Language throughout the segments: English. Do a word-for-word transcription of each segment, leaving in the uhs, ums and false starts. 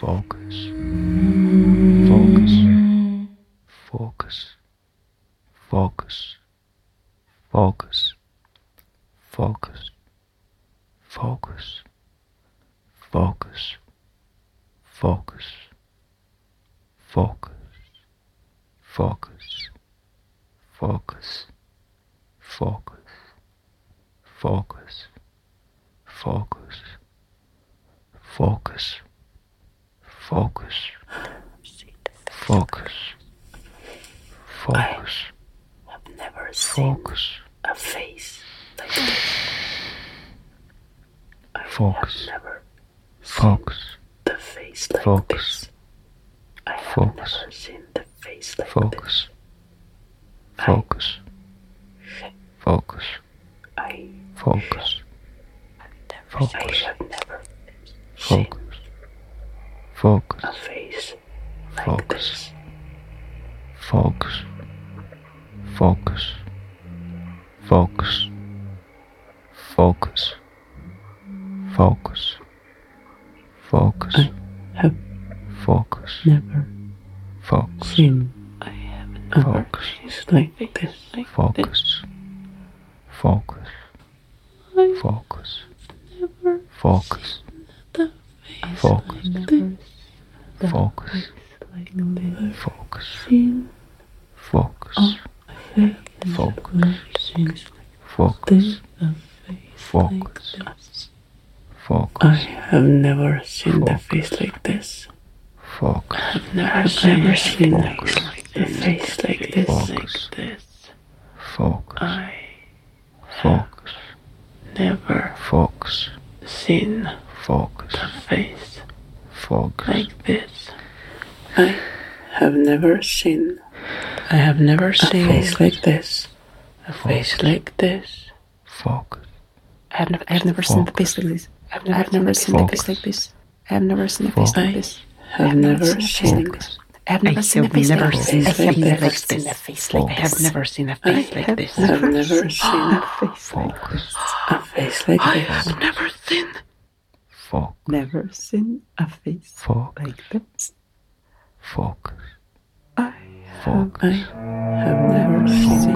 Focus. Focus. Focus. Focus. Focus. Focus. Focus. Focus. Focus. Focus. Focus. Focus. Focus. Focus. Focus. Focus. Focus. Focus. Focus. I've never seen Focus. a face like this. I Focus. have never Focus. the face like Focus. this. I have Focus. never seen the face like Focus. this. Focus. Focus. I, Focus. I Focus. have never seen Focus. Focus. a face like Focus. this. Focus. Focus. Focus. Focus. Focus. Focus. I have Focus. never Focus. seen I have never Focus. face like this. Like Focus. Focus. I Focus. never Focus. the face Focus. like this. Focus. Like this. Focus. Seen Focus. a face. Focus. Seen Focus. this a face Focus. like this. I Focus. have never seen the Focus. face like this. Focus. I've never never seen the face like this. Focus. Like this. Focus. I Focus. never Focus. seen Focus. a face Focus. like this. I have never seen. I have never seen a face like this. A face like this. Focus. I have never, I have never seen the face like this. I've never, I've never seen the face like this. I have never seen a face like this. I have never seen. Focus. I have never seen a face like this. seen I have like never this. seen a face like I this. have never seen a I face like this. have never seen a face like Focus. a face like I this. have never seen. Focus. Never seen a face Focus. like this. Focus. I Focus. I have never seen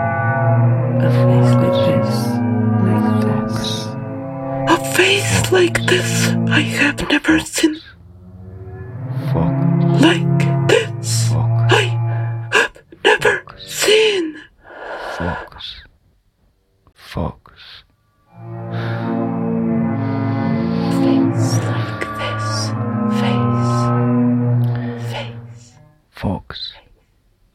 a face like this. like this. A face like this. I have never seen Focus. like this. Focus. I have never seen. Focus. Focus. Face like this. Face. Face. Focus.